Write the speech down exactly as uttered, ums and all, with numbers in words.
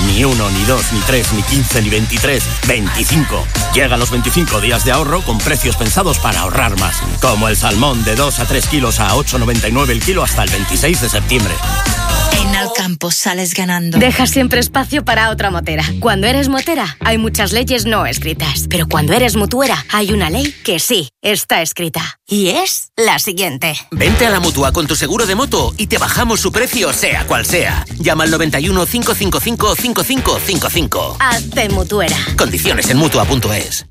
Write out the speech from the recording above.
Ni uno, ni dos, ni tres, ni quince, ni veintitrés. veinticinco. Llegan los veinticinco días de ahorro con precios pensados para ahorrar más. Como el salmón de dos a tres kilos a ocho noventa y nueve el kilo hasta el veintiséis de septiembre. En Alcampo sales ganando. Deja siempre espacio para otra motera. Cuando eres motera, hay muchas leyes no escritas. Pero cuando eres mutuera, hay una ley que sí está escrita. Y es la siguiente. Vente a la Mutua con tu seguro de moto y te bajamos su precio sea cual sea. Llama al noventa y uno, cinco cinco cinco, cinco cinco cinco cinco. Hazte mutuera. Condiciones en Mutua punto es.